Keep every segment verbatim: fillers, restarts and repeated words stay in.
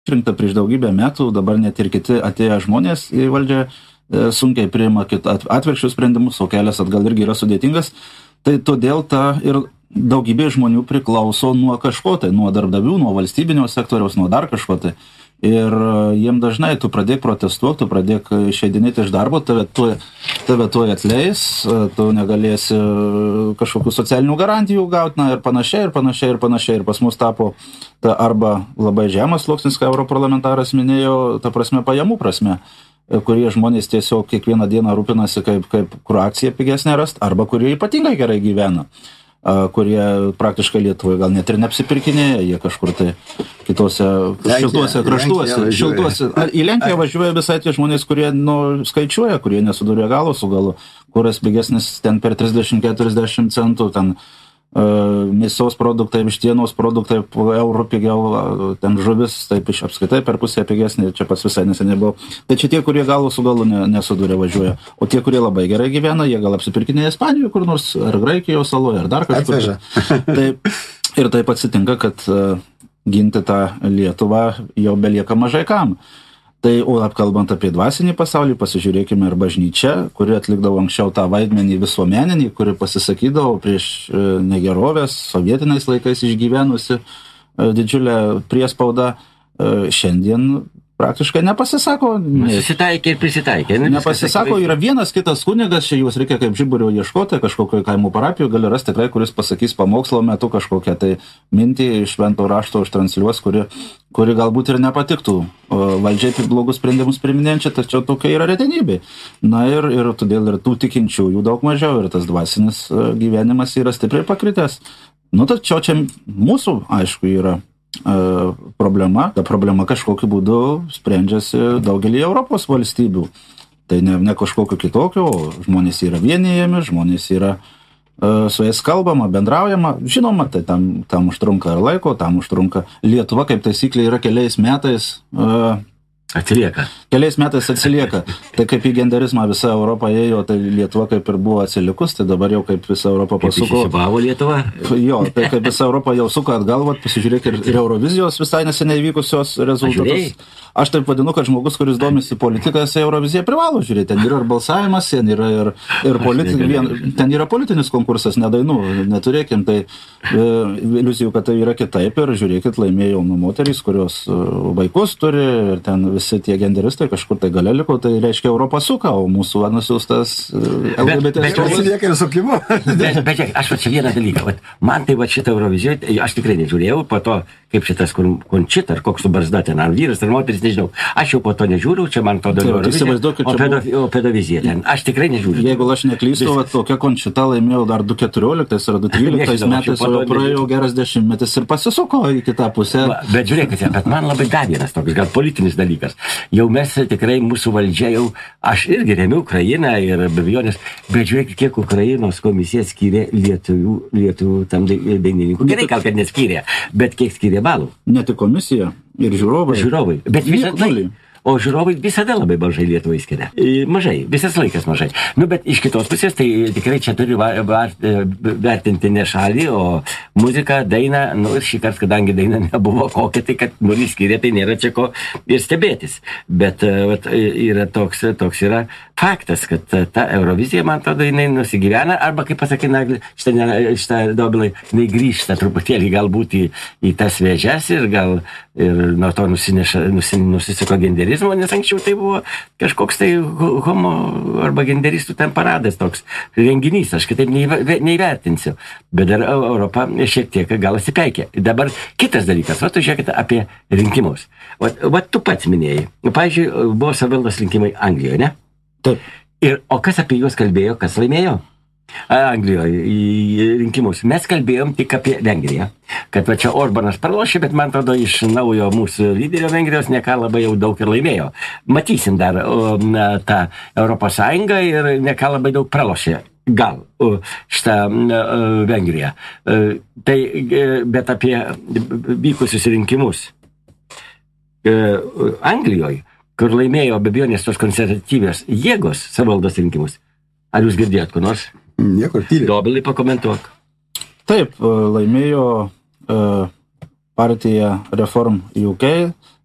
išrinkta prieš daugybę metų, dabar net ir kiti atėję žmonės į valdžią sunkiai priima atvirkščius sprendimus, o kelias atgal irgi yra sudėtingas. Tai todėl ta ir daugybė žmonių priklauso nuo kažko, tai nuo darbdavių, nuo valstybinio sektoriaus, nuo dar kažko. Tai. Ir jiem dažnai tu pradėk protestuoti, tu pradėk išeidinėti iš darbo, tave tuoj tave tuoj atleis, tu negalėsi kažkokių socialinių garantijų gauti, na ir panašiai, ir panašiai, ir panašiai. Ir pas mus tapo ta arba labai žemas sluoksnis, ką europarlamentaras minėjo, ta prasme pajamų prasme, kurie žmonės tiesiog kiekvieną dieną rūpinasi, kaip, kaip kur akciją pigesnė rast, arba kurie ypatingai gerai gyvena, kurie praktiškai Lietuvoje gal net ir neapsipirkinėja, jie kažkur tai kitose šiltuose kraštuose, šiltuose. Į Lenkiją važiuoja visai tie žmonės, kurie nu, skaičiuoja, kurie nesuduria galo su galu, kuras pigesnis ten per trisdešimt keturiasdešimt centų, ten uh, mėsos produktai, vištienos produktai po eurų pigiau, ten žuvis, taip iš apskaitai per pusę pigesnė, čia pas visai neseniai buvo. Tai čia tie, kurie galų su galu ne, nesuduria važiuoja, o tie, kurie labai gerai gyvena, jie gal apsipirkinėja Ispanijoje kur nors, ar Graikijos saloje, ar dar kažkur. Taip, ir taip atsitinka, kad uh, ginti tą Lietuvą jau belieka mažai kam. Tai, o apkalbant apie dvasinį pasaulį, pasižiūrėkime ir bažnyčią, kuri atlikdavo anksčiau tą vaidmenį visuomeninį, kuri pasisakydavo prieš negerovės, sovietiniais laikais išgyvenusi didžiulę priespaudą, šiandien praktiškai nepasisako. Susitaikė ir prisitaikė. Ne, nepasisako, yra vienas kitas kunigas, čia jūs reikia kaip žiburio ieškoti, kažkokio kaimų parapijų gali rasti tikrai, kuris pasakys pamokslo metu kažkokią tai mintį iš švento rašto užtransliuos, kuri, kuri galbūt ir nepatiktų valdžiai blogus sprendimus priminėjančią, tačiau tokia yra retenybė. Na ir, ir todėl ir tų tikinčiųjų daug mažiau ir tas dvasinis gyvenimas yra stipriai pakritęs. Nu, tačiau čia mūsų, aišku, yra problema. Ta problema kažkokiu būdu sprendžiasi daugelį Europos valstybių. Tai ne, ne kažkokiu kitokiu, žmonės yra vienijami, žmonės yra uh, su jais kalbama, bendraujama. Žinoma, tai tam, tam užtrunka ir laiko, tam užtrunka. Lietuva, kaip taisyklė, yra keliais metais uh, atsilieka. Keliais metais atsilieka. Tai kaip į genderizmą visa Europa ėjo, tai Lietuva kaip ir buvo atsilikus, tai dabar jau kaip visa Europa pasuko. Kaip įsibavo Lietuva? Jo, tai kaip visa Europa jau suka atgal, pasižiūrėk ir, ir Eurovizijos visai neseniai vykusios rezultatus. Aš taip vadinu, kad žmogus, kuris domisi politikas, Euroviziją privalo žiūrėti. Ten yra ir balsavimas, ten yra ir, ir politi... vien, ten yra politinis konkursas, ne dainų, neturėkim. Tai e, iliuzijų, kad tai yra kitaip ir žiūrėkit, laimėjo jaunų moterys, kurios e, vaikus turi ir ten visi tie genderistai kažkur tai gale liko, tai reiškia Europą suka, o mūsų nusiųstas L G B T. Bet, bet, bet, bet aš va čia vieną dalyką, vat, man tai va šitą Euroviziją, aš tikrai nežiūrėjau, po to kaip šitas Končita, ar koks su barzda ten, ar vyras, ar moteris, nežinau. Aš jau po to nežiūriu, čia man to daugiau Eurovizija, o, pedo, o pedovizija ten. Aš tikrai nežiūriu. Jeigu aš neklystu, va, tokia Končita laimėjo dar du keturioliktais ar du tryliktais metais, o praėjo geras dešimtmetis ir pasisuko į kitą pusę. Va, bet žiūrėkite, bet man labai dar vienas toks, gal politinis dalykas. Jau mes tikrai mūsų valdžia jau, aš irgi remiu Ukrainą ir be abejonės, bet žiūrėkit, kiek Ukrainos komisija skyrė lietuvių, lietuvių tam dainininkų. Gerai, gal kad neskyrė, bet kiek skyrė balų. Ne tik komisija ir žiūrovai. Žiūrovai. Bet visada, o žiūrovai visada labai mažai Lietuvai skiria. Mažai, visas laikas mažai. Nu, bet iš kitos pusės, tai tikrai čia turi vertinti ne šalį, o muziką, dainą, nu, ir šį kartą, kadangi daina nebuvo kokia, tai kad nulį skiria, tai nėra čia ko ir stebėtis. Bet vat, yra toks, toks yra faktas, kad ta Eurovizija, man atrodo, jinai nusigyvena, arba, kaip pasakė Nagli, šitą, šitą dobilai, jinai grįžta truputėlį galbūt į, į tas vėžes ir gal ir nuo to nusineša, nusin, nusisiko genderizmo, nes anksčiau tai buvo kažkoks tai homo arba genderistų ten paradas toks renginys, aš kitaip neįvertinsiu. Bet dar Europa šiek tiek gal atsipeikė. Dabar kitas dalykas, va, tu žiūrėkite apie rinkimus. Va, va tu pats minėjai. Pavyzdžiui, buvo savivaldos rinkimai Anglijoje, ne? Taip. Ir, o kas apie juos kalbėjo, kas laimėjo? Anglijoje į rinkimus. Mes kalbėjom tik apie Vengriją. Kad va čia Orbanas pralošė, bet man atrodo iš naujo mūsų lyderio Vengrijos ne ką labai jau daug ir laimėjo. Matysim dar o, na, tą Europos Sąjungą ir ne ką labai daug pralošė. Gal o, šitą o, Vengriją. O, tai, bet apie vykusius rinkimus. O, Anglijoje, kur laimėjo be abejonės tos konservatyvios jėgos savivaldos rinkimus. Ar jūs girdėjot ko nors? Niekur tyliai. Dobilai pakomentuok. Taip, laimėjo uh, partija Reform U K,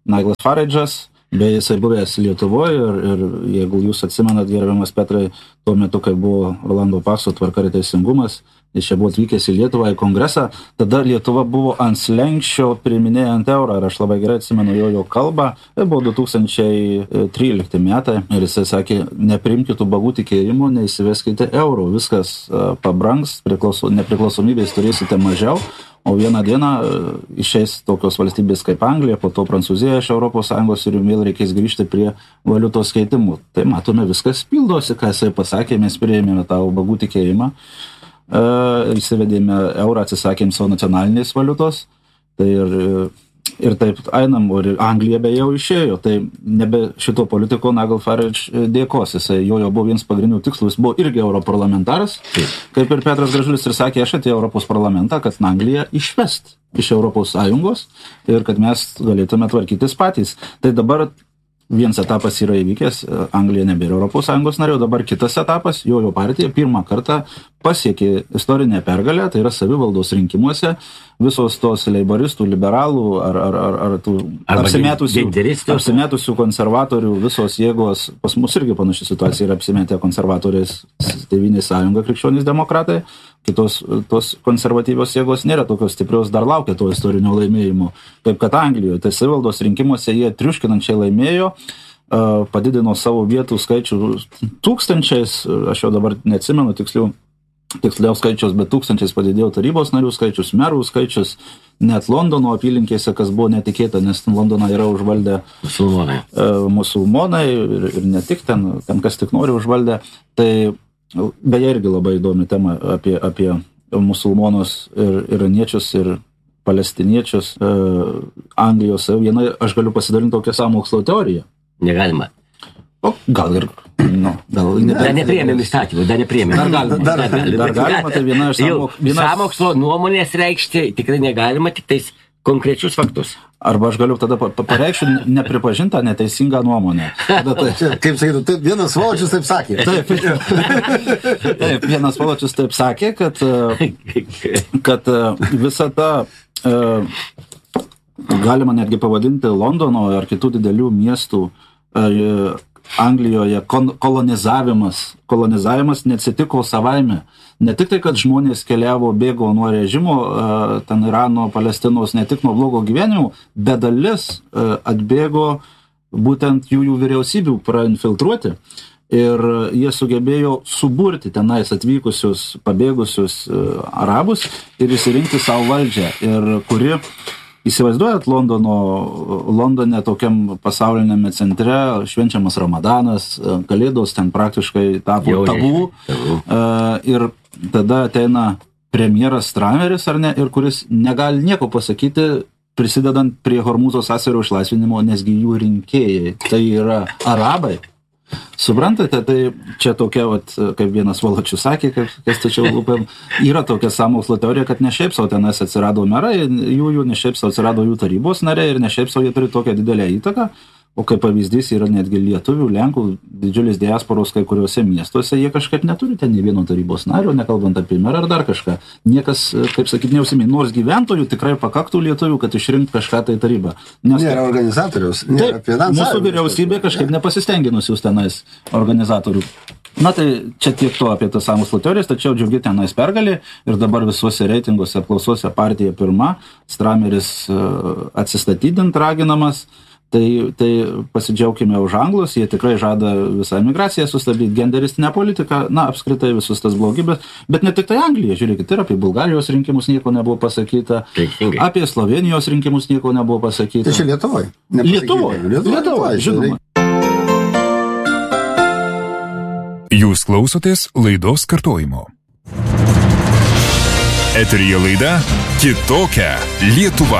Niglas Farage'as, beje, jisai buvęs Lietuvoje ir, ir jeigu jūs atsimenat, gerbiamas Petrai, tuo metu, kai buvo Rolando Pakso tvarka ir teisingumas, jis čia buvo atvykęs į Lietuvą, į kongresą, tada Lietuva buvo ant slenkščio priiminėjant eurą ir aš labai gerai atsimenu jo, jo kalbą, tai buvo du tūkstančiai trylikti metai ir jisai sakė, nepriimkite bagų tikėjimų, neįsiveskite eurų, viskas pabrangs, priklauso, nepriklausomybės turėsite mažiau, o vieną dieną išeis tokios valstybės kaip Anglija, po to Prancūzija iš Europos Sąjungos ir vėl reikės grįžti prie valiutos keitimų. Tai matome, viskas pildosi, ką jisai pasakė, mes priėmėme tą ubagų tikėjimą, e, įsivedėme eurą, atsisakėm savo nacionalinės valiutos, tai ir, ir taip einam, ir Anglija beje jau išėjo, tai nebe šito politiko Nigel Farage dėkos, jisai jo jau buvo vienas pagrindinių tikslų, jis buvo irgi europarlamentaras, kaip ir Petras Gražulis ir sakė, aš atėjau Europos parlamentą, kad Angliją išvest iš Europos Sąjungos ir kad mes galėtume tvarkytis patys. Tai dabar vienas etapas yra įvykęs, Anglija nebėra Europos Sąjungos narė, dabar kitas etapas, jo jo partija pirmą kartą pasiekė istorinę pergalę, tai yra savivaldos rinkimuose, visos tos leiboristų, liberalų ar, ar, ar, ar tų apsimetusių, apsimetusių konservatorių, visos jėgos, pas mus irgi panaši situacija yra apsimetę konservatoriais Tėvynės sąjunga, krikščionys demokratai, kitos tos konservatyvios jėgos nėra tokios stiprios, dar laukia to istorinio laimėjimo, kaip kad Anglijoje. Tai savivaldos rinkimuose jie triuškinančiai laimėjo, padidino savo vietų skaičių tūkstančiais, aš jau dabar neatsimenu tiksliau, tiksliau skaičius, bet tūkstančiais padidėjo tarybos narių skaičius, merų skaičius, net Londono apylinkėse, kas buvo netikėta, nes Londoną yra užvaldę musulmonai, e, musulmonai ir, ir ne tik ten, ten, kas tik nori užvaldę. Tai beje irgi labai įdomi tema apie, apie musulmonus ir iraniečius ir palestiniečius e, Anglijos. Viena, aš galiu pasidalinti tokią sąmokslo teoriją. Negalima. O gal ir, nu, gal... Ne, dar nepriėmėm įstatymų, dar nepriėmėm. Dar galima, dar, dar, dar, dar galima, tai viena iš samok, vienas... Samokslo nuomonės reikšti tikrai negalima, tik tais konkrečius faktus. Arba aš galiu tada pareikšti nepripažintą neteisingą nuomonę. Tada tai... Kaip sakytų, taip, vienas Voločius taip sakė. Taip, taip, vienas Voločius taip sakė, kad, kad visa ta... galima netgi pavadinti Londono ar kitų didelių miestų Anglijoje kolonizavimas, kolonizavimas neatsitiko savaime. Ne tik tai, kad žmonės keliavo, bėgo nuo režimo, ten Irano, Palestinos, ne tik nuo blogo gyvenimo, bet dalis atbėgo būtent jų, jų vyriausybių prainfiltruoti. Ir jie sugebėjo suburti tenais atvykusius, pabėgusius arabus ir įsirinkti savo valdžią. Ir kuri... Įsivaizduojat Londono, Londone tokiam pasaulinėme centre, švenčiamas Ramadanas, Kalėdos ten praktiškai tapo tabu. Ir tada ateina premjeras Strameris, ar ne, ir kuris negali nieko pasakyti, prisidedant prie Hormūzo sąsiaurio išlaisvinimo, nesgi jų rinkėjai. Tai yra arabai. Suprantate, tai čia tokia, vat, kaip vienas Voločius sakė, kaip kas tačiau lūpėm, yra tokia sąmokslo teorija, kad ne šiaip savo tenais atsirado merai, jų, jų ne šiaip savo atsirado jų tarybos nariai ir ne šiaip savo jie turi tokią didelę įtaką, o kaip pavyzdys yra netgi lietuvių, lenkų, didžiulis diasporos kai kuriuose miestuose, jie kažkaip neturi ten nei vieno tarybos nario, nekalbant apie merą ar dar kažką. Niekas, kaip sakyt, neužsiminė, nors gyventojų tikrai pakaktų lietuvių, kad išrinkti kažką tai tarybą. Nes, nėra organizatorius, nėra finansavimo. Mūsų vyriausybė kažkaip nepasistengė nusiųsti tenais organizatorių. Na tai čia tiek to apie tas sąmokslo teorijas, tačiau džiugi tenais pergalė ir dabar visuose reitinguose apklausose partija pirma, Strameris atsistatydint raginamas. Tai, tai pasidžiaukime už anglus, jie tikrai žada visą emigraciją sustabdyti, genderistinę politiką, na, apskritai visus tas blogybės, bet ne tik tai Anglija, žiūrėkit, ir apie Bulgarijos rinkimus nieko nebuvo pasakyta, Teisingai. Apie Slovenijos rinkimus nieko nebuvo pasakyta. Tai čia Lietuvoje? Lietuvoje, Lietuvoje, žinoma. Jūs klausotės laidos kartojimo. Eteryje laida Kitokia Lietuva.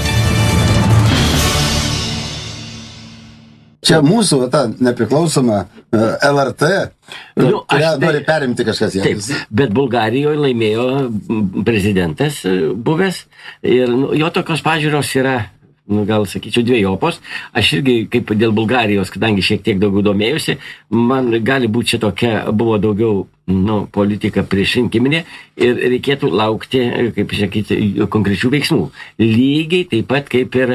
Čia mūsų ta nepriklausoma L R T, nu, kurią tai, nori perimti kažkas jiems. Taip, bet Bulgarijoje laimėjo prezidentas buvęs ir nu, jo tokios pažiūros yra, nu, gal sakyčiau, dviejopos. Aš irgi, kaip dėl Bulgarijos, kadangi šiek tiek daugiau domėjusi, man gali būti čia tokia, buvo daugiau nu, politika priešrinkiminė ir reikėtų laukti, kaip sakyti, konkrečių veiksmų. Lygiai taip pat kaip ir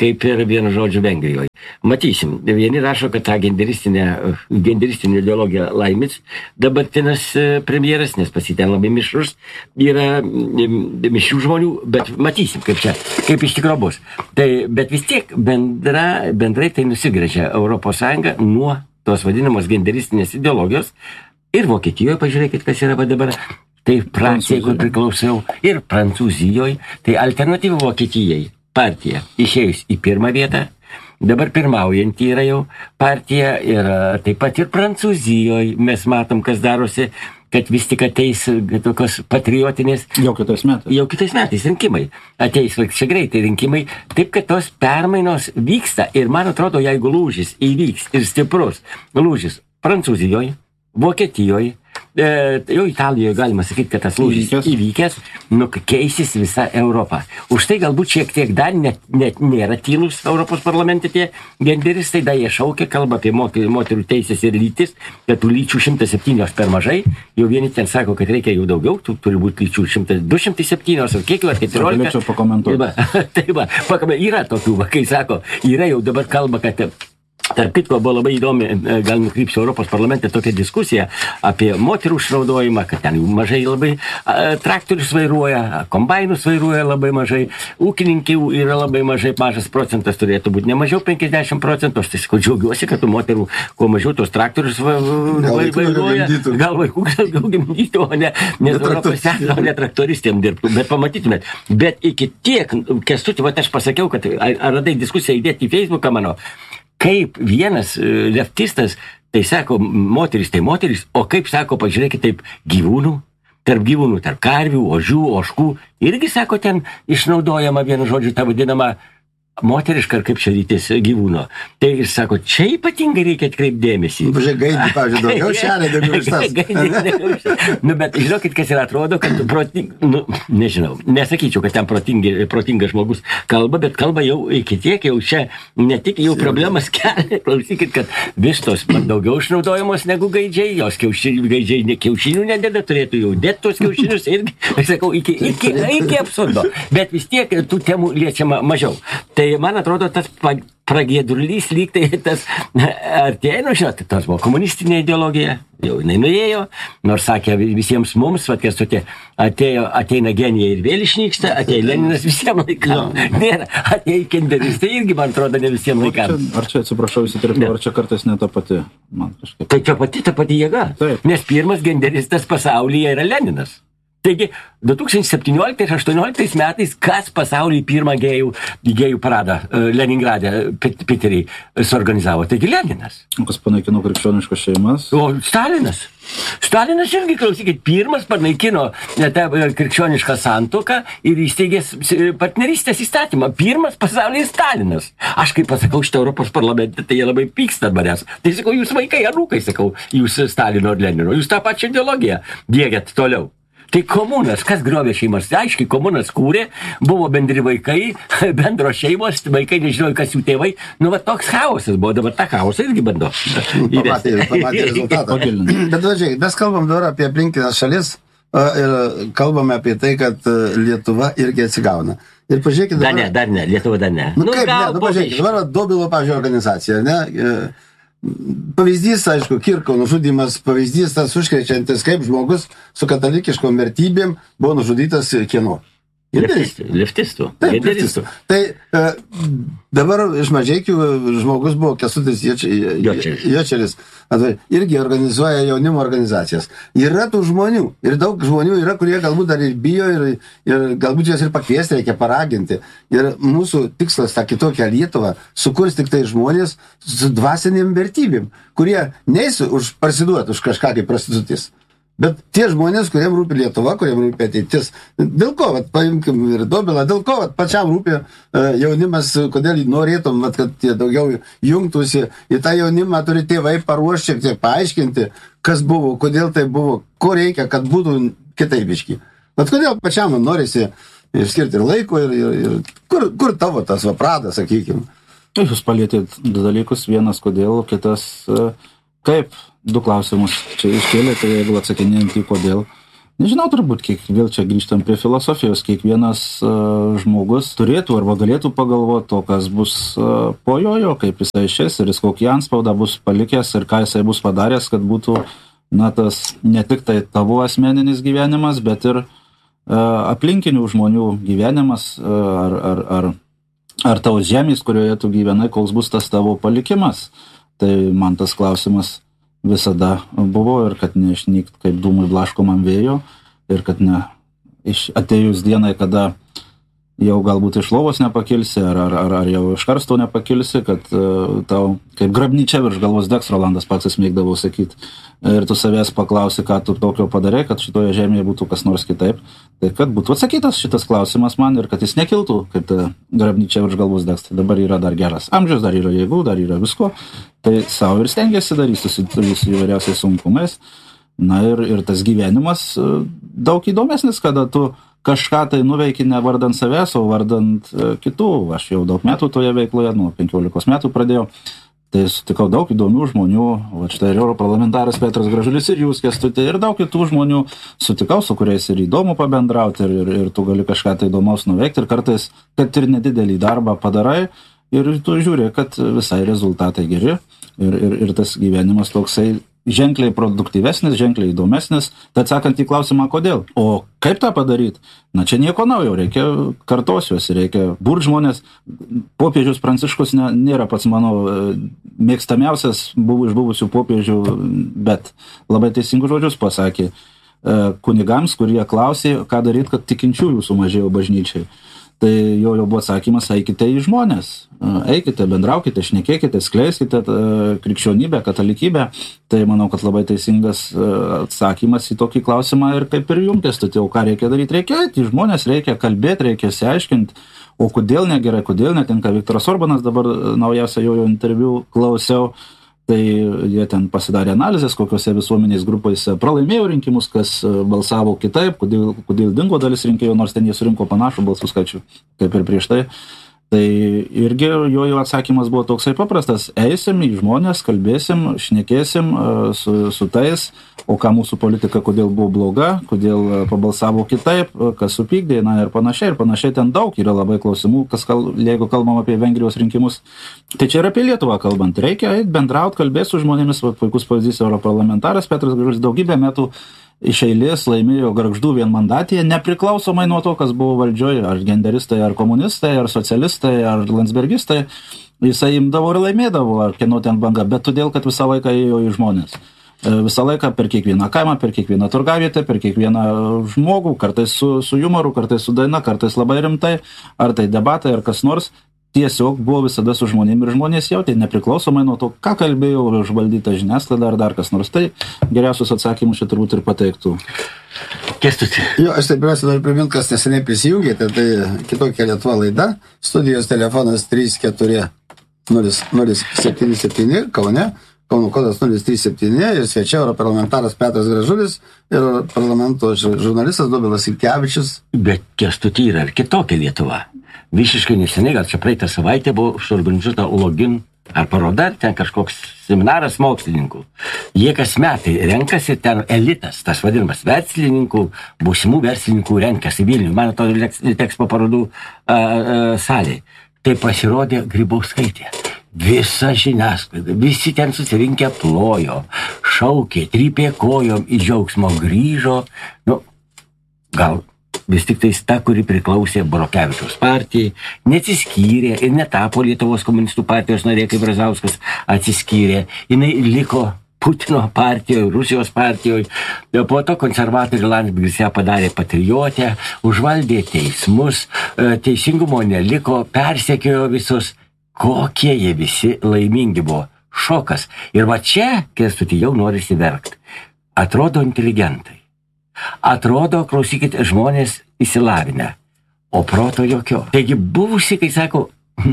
kaip ir vienu žodžiu Vengrijoje. Matysim, vieni rašo, kad tą genderistinę, genderistinę ideologiją laimės dabartinis premjeras, nes pasitien labai mišrus, yra mišrių žmonių, bet matysim, kaip čia, kaip iš tikro bus. Tai, bet vis tiek bendra, bendrai tai nusigręžia Europos Sąjunga nuo tos vadinamos genderistinės ideologijos ir Vokietijoje, pažiūrėkit, kas yra dabar. Tai Francijai, kur priklausiau, ir Prancūzijoje, tai alternatyva Vokietijai partija išėjus į pirmą vietą, dabar pirmaujantį yra jau partija ir taip pat ir Prancūzijoje mes matom, kas darosi, kad vis tik ateis tokios patriotinės... Jau kitais metais. Jau kitais metais rinkimai. Ateis čia greitai rinkimai. Taip, kad tos permainos vyksta ir man atrodo, jeigu lūžis įvyks ir stiprus lūžis Prancūzijoje, Vokietijoje, e, jau Italijoje galima sakyti, kad tas lūžis įvykęs, įvykęs nu, keisis visa Europą. Už tai galbūt šiek tiek dar net, net nėra tylus Europos parlamente tie genderistai, da jie šaukia, kalba apie moterų, moterų teisės ir lytis, kad tų lyčių šimtas septynios per mažai, jau vieni ten sako, kad reikia jau daugiau, tų turi būti lyčių du šimtai septynios, ar kiek jau, ar keturiolika. Galėčiau pakomentuoti. Tai va, pakomentuoti, yra tokių, va, kai sako, yra jau dabar kalba, kad... Tarp kitko buvo labai įdomi, gal nukrypsiu Europos parlamente, tokia diskusija apie moterų išnaudojimą, kad ten mažai labai a, traktorius vairuoja, kombainus vairuoja labai mažai, ūkininkai yra labai mažai, mažas procentas turėtų būti, ne mažiau penkiasdešimt procentų, aš tai sakau, džiaugiuosi, kad tų moterų kuo mažiau tos traktorius va, va, vairuoja, gal vaikų daugiau gimdytų, o ne, ne, o ne traktoristėm dirbtų, bet pamatytumėt. Bet iki tiek, Kęstuti, va aš pasakiau, kad ar radai diskusiją įdėti į Facebooką mano, kaip vienas leftistas, tai sako, moteris, tai moteris, o kaip sako, pažiūrėkit, taip gyvūnų, tarp gyvūnų, tarp karvių, ožių, ožkų, irgi sako, ten išnaudojama vienu žodžiu, ta vadinama moteriška, ar kaip čia rytis gyvūno. Tai jis sako, čia ypatingai reikia atkreipti dėmesį. Nu, pažiūrėk, gaidį, pavyzdžiui, daugiau šelė, daugiau šitas. Nu, bet žinokit, kas ir atrodo, kad proting... Nu, nežinau, nesakyčiau, kad ten protingi, protingas žmogus kalba, bet kalba jau iki tiek, jau čia ne tik jau problemas kelia, klausykit, kad vištos daugiau išnaudojamos negu gaidžiai, jos kiaušinių, gaidžiai ne kiaušinių nededa, turėtų jau dėti tos kiaušinius irgi, aš sakau, iki, iki, iki absurdo. Bet vis tiek tų temų liečiama mažiau. Tai man atrodo, tas pragiedrulys lyg tai tas artėja, nu žinot, tas buvo komunistinė ideologija, jau jinai nuėjo, nors sakė visiems mums, vat Kęstuti, atėjo, ateina genija ir vėl išnyksta, atėjo Leninas visiems laikam. Nėra, atėjo genderistai irgi, man atrodo, ne visiems laikam. Ar čia, ar čia atsiprašau, įsitirpau, ar čia kartais ne ta pati, man kažkaip. Tai čia pati, ta pati jėga. Taip. Nes pirmas genderistas pasaulyje yra Leninas. Taigi, du tūkstančiai septynioliktais ir aštuonioliktais metais, kas pasaulyje pirmą gėjų, gėjų paradą Leningrade, Piterį, suorganizavo? Taigi Leninas. O kas panaikino krikščioniškas šeimas? O Stalinas. Stalinas irgi, klausykit, pirmas panaikino tą krikščionišką santuoką ir įsteigė partnerystės įstatymą. Pirmas pasaulyje Stalinas. Aš kaip pasakau šitą Europos parlamente, tai jie labai pyksta manęs. Tai sakau, jūs vaikai, anūkai, sakau, jūs Stalino ir Lenino, jūs tą pačią ideologiją diegiat toliau. Tai komunas, kas griovė šeimas? Aiškiai, komunas kūrė, buvo bendri vaikai, bendro šeimos, vaikai nežinojo, kas jų tėvai. Nu, va, toks chaosas buvo, dabar tą chaosą irgi bando. Pamatė, pamatė rezultatą. Bet, važiai, mes kalbam dabar apie aplinkinės šalis ir kalbame apie tai, kad Lietuva irgi atsigauna. Ir pažiūrėkit dabar... Dar ne, dar ne, Lietuva dar ne. Nu, kaip ne, nu, pažiūrėkit, dabar Dobilo, pavyzdžiui, organizacija, ne? Pavyzdys, aišku, Kirko nužudymas, pavyzdys tas užkrečiantis, kaip žmogus su katalikiškom vertybėm buvo nužudytas kieno. Leftistų. Leftistų. Taip, leftistų. Tai e, dabar iš Mažeikių žmogus buvo Kęstutis Jočeris. Irgi organizuoja jaunimo organizacijas. Yra tų žmonių. Ir daug žmonių yra, kurie galbūt dar ir bijo ir, ir galbūt jas ir pakviesti reikia paraginti. Ir mūsų tikslas tą kitokią Lietuvą sukurs tik tai žmonės su dvasinėm vertybėm, kurie neis už parsiduoti už kažką kaip prostitutis. Bet tie žmonės, kuriem rūpi Lietuva, kuriem rūpi ateitis, dėl ko, vat, paimkim ir Dobilą, dėl ko vat, pačiam rūpi uh, jaunimas, kodėl norėtum, vat, kad jie daugiau jungtųsi, į tą jaunimą turi tėvai paruošti, šiek tiek paaiškinti, kas buvo, kodėl tai buvo, ko reikia, kad būtų kitaibiški. Bet kodėl pačiam norisi išskirti ir laiko, ir, ir, ir kur, kur tavo tas vapradas, sakykim. Jūs palėtėt du dalykus, vienas kodėl, kitas uh, kaip. Du klausimus čia iškėlė, tai jeigu atsakinėjant į kodėl. Nežinau, turbūt, kiek, vėl čia grįžtam prie filosofijos, kiekvienas uh, žmogus turėtų arba galėtų pagalvoti to, kas bus uh, po jojo, kaip jisai išės ir jis kokį antspaudą bus palikęs ir ką jisai bus padaręs, kad būtų, na, tas ne tik tai tavo asmeninis gyvenimas, bet ir uh, aplinkinių žmonių gyvenimas uh, ar, ar, ar, ar tavo žemės, kurioje tu gyvenai, koks bus tas tavo palikimas. Tai man tas klausimas visada buvo ir kad neišnykt kaip dūmai blaškomam vėjo ir kad ne iš atėjus dienai, kada jau galbūt iš lovos nepakilsi ar, ar, ar, ar jau iš karsto nepakilsi, kad uh, tau kaip grabnyčia virš galvos degs, Rolandas pats mėgdavo sakyti. Ir tu savęs paklausi, ką tu tokio padarai, kad šitoje žemėje būtų kas nors kitaip. Tai kad būtų atsakytas šitas klausimas man ir kad jis nekiltų, kaip ta grabnyčia virš galvos degs. Tai dabar yra dar geras amžius, dar yra jėgų, dar yra visko. Tai savo ir stengiasi daryti su, su įvairiausiais sunkumais. Na ir, ir tas gyvenimas daug įdomesnis, kada tu kažką tai nuveiki ne vardant savęs, o vardant e, kitų. Aš jau daug metų toje veikloje, nuo penkiolikos metų pradėjau. Tai sutikau daug įdomių žmonių, va štai ir europarlamentaras Petras Gražulis ir jūs, Kęstuti, ir daug kitų žmonių sutikau, su kuriais ir įdomu pabendrauti, ir, ir, ir tu gali kažką tai įdomaus nuveikti, ir kartais, kad ir nedidelį darbą padarai, ir tu žiūri, kad visai rezultatai geri, ir, ir, ir tas gyvenimas toksai ženkliai produktyvesnis, ženkliai įdomesnis. Tai atsakant į klausimą, kodėl? O kaip tą padaryti? Na, čia nieko naujo, reikia kartosiuosi, reikia burt žmonės. Popiežius Pranciškus ne, nėra pats mano mėgstamiausias buvo iš buvusių popiežių, bet labai teisingus žodžius pasakė kunigams, kurie klausė, ką daryti, kad tikinčiųjų sumažėjo bažnyčiai. Tai jo jau buvo atsakymas, eikite į žmonės, eikite, bendraukite, šnekėkite, skleiskite krikščionybę, katalikybę. Tai manau, kad labai teisingas atsakymas į tokį klausimą ir kaip ir jums, Kęstuti, o ką reikia daryti? Reikia eiti į žmonės, reikia kalbėti, reikia išsiaiškinti, o kodėl negerai, kodėl netinka. Viktoras Orbanas, dabar naujausią jo interviu klausiau, tai jie ten pasidarė analizės, kokiose visuomenės grupėse pralaimėjo rinkimus, kas balsavo kitaip, kodėl, kodėl dingo dalis rinkėjų, nors ten jie surinko panašų balsų skaičių, kaip ir prieš tai. Tai irgi jo, jo atsakymas buvo toksai paprastas. Eisim į žmonės, kalbėsim, šnekėsim su, su tais, o ką mūsų politika, kodėl buvo bloga, kodėl pabalsavo kitaip, kas supykdė, na ir panašiai. Ir panašiai ten daug yra labai klausimų, kas kal, jeigu kalbam apie Vengrijos rinkimus. Tai čia yra apie Lietuvą kalbant. Reikia eiti, bendrauti, kalbėti su žmonėmis. Puikus pavyzdys europarlamentaras Petras Gražulis daugybę metų iš eilės laimėjo Gargždų vienmandatėje, nepriklausomai nuo to, kas buvo valdžioje, ar genderistai, ar komunistai, ar socialistai, ar landsbergistai, jisai imdavo ir laimėdavo, ar kieno ten banga, bet todėl, kad visą laiką ėjo į žmonės. Visą laiką per kiekvieną kaimą, per kiekvieną turgavietę, per kiekvieną žmogų, kartais su, su jumoru, kartais su daina, kartais labai rimtai, ar tai debatai, ar kas nors. Tiesiog buvo visada su žmonėm ir žmonės jautė, nepriklausomai nuo to, ką kalbėjo užvaldyta žiniasklaida ar dar kas nors. Tai geriausius atsakymus čia turbūt ir pateiktų. Kęstuti. Jo, aš taip pirmiausia noriu priminti, kas neseniai prisijungė, tai, tai Kitokia Lietuva laida. Studijos telefonas trys keturi nulis septyni septyni Kaune, Kauno kodas nulis trys septyni ir svečia europarlamentaras Petras Gražulis ir parlamento žurnalistas Dobilas Ilkevičius. Bet Kęstuti yra ir Kitokia Lietuva. Visiškai neseniai, gal čia praeitą savaitę buvo suorganizuota login ar paroda, ten kažkoks seminaras mokslininkų. Jie kas metai renkasi, ten elitas, tas vadinamas verslininkų, būsimų verslininkų renkasi Vilnių. Man atrodo, teks po parodų a, a, salėje. Tai pasirodė Grybauskaitė. Visa žiniasklaida, visi ten susirinkę plojo, šaukė, trypė kojom, į džiaugsmo grįžo. Nu, gal vis tik tais ta, kuri priklausė Borokevičiaus partijai, neatsiskyrė ir netapo Lietuvos komunistų partijos narė, kaip Brazauskas atsiskyrė. Jinai liko Putino partijoje, Rusijos partijoje. Po to konservatoriai Landsbergis ją padarė patriotę, užvaldė teismus, teisingumo neliko, persekiojo visus. Kokie jie visi laimingi buvo. Šokas. Ir va čia, Kęstuti, jau norisi verkti. Atrodo inteligentai. Atrodo, klausykit, žmonės įsilavinę, o proto jokio. Taigi buvusi, kai sako,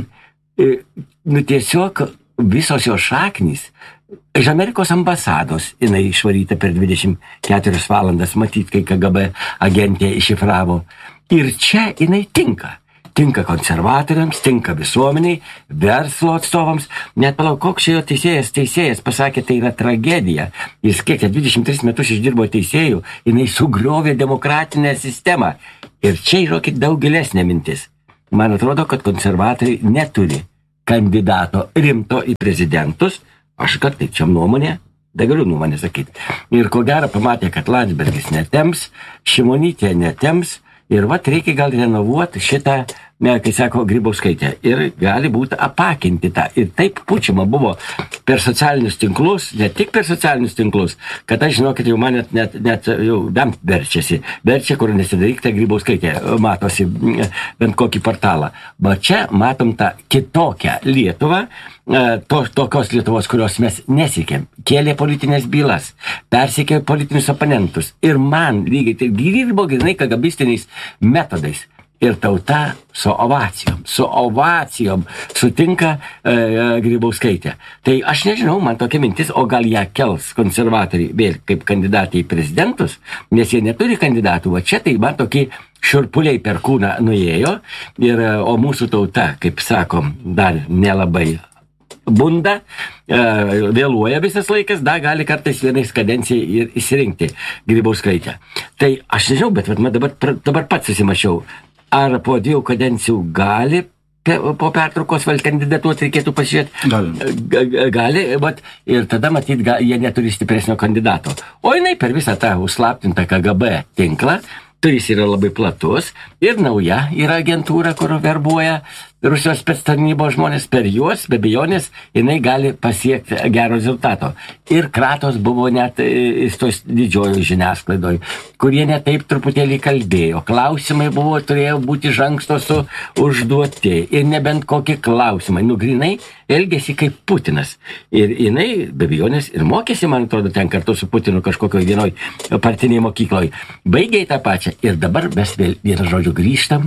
nu tiesiog visos jo šaknys, iš Amerikos ambasados jinai išvaryta per dvidešimt keturias valandas, matyt, kai K G B agentė iššifravo. Ir čia jinai tinka. tinka konservatoriams, tinka visuomeniai, verslo atstovams. Net palauk, koks šio teisėjas, teisėjas pasakė, tai yra tragedija. Jis kiek, dvidešimt tris metus išdirbo teisėjų, jinai sugriovė demokratinę sistemą. Ir čia yra daug gilesnė mintis. Man atrodo, kad konservatoriai neturi kandidato rimto į prezidentus. Aš kad tai čia nuomonė, negaliu nuomonę sakyti. Ir ko gero pamatė, kad Landsbergis netems, Šimonytė netems. Ir vat reikia gal renovuoti šitą, ne, kai sako, Grybauskaitė. Ir gali būti apakinti tą. Ir taip pučiama buvo per socialinius tinklus, ne tik per socialinius tinklus, kad aš žinau, kad jau man net, net, net jau bent verčiasi. Verčia, kur nesidaryk, tai Grybauskaitė matosi bent kokį portalą. Bet čia matom tą kitokią Lietuvą, to, tokios Lietuvos, kurios mes nesikėm. Kėlė politinės bylas, persikė politinius oponentus. Ir man lygiai tai gyvybo grinai kagabistiniais metodais. Ir tauta su ovacijom, su ovacijom sutinka e, Grybauskaitę. Tai aš nežinau, man tokia mintis, o gal ją kels konservatoriai vėl kaip kandidatai į prezidentus, nes jie neturi kandidatų. Va čia tai man tokie šiurpuliai per kūną nuėjo, ir, o mūsų tauta, kaip sakom, dar nelabai bunda, e, vėluoja visas laikas, dar gali kartais vienais kadencijai ir įsirinkti Grybauskaitę. Tai aš nežinau, bet man dabar, dabar pats susimačiau, ar po dviejų kadencijų gali po pertraukos vėl kandidatuoti, reikėtų pasižiūrėti? Gali. Gali, bet ir tada matyt, ga, jie neturi stipresnio kandidato. O jinai per visą tą užslaptintą K G B tinklą, turis yra labai platus, ir nauja yra agentūra, kur verbuoja Rusijos spectarnybos žmonės, per juos, be abejonės, jinai gali pasiekti gero rezultato. Ir kratos buvo net tos didžiojo žiniasklaidoj, kurie net taip truputėlį kalbėjo. Klausimai buvo, turėjo būti iš anksto su užduoti. Ir nebent kokie klausimai. Nu, grinai elgėsi kaip Putinas. Ir jinai, be abejonės, ir mokėsi, man atrodo, ten kartu su Putinu kažkokio vienoj partinėje mokykloje. Baigė tą pačią. Ir dabar mes vėl vieną žodžiu grįžtam